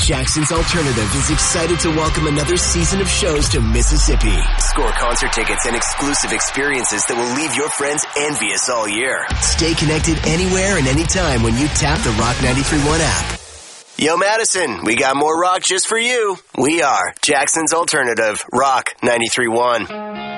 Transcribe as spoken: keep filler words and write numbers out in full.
Jackson's Alternative is excited to welcome another season of shows to Mississippi. Score concert tickets and exclusive experiences that will leave your friends envious all year. Stay connected anywhere and anytime when you tap the Rock ninety-three point one app. Yo, Madison, we got more rock just for you. We are Jackson's Alternative, Rock ninety-three point one.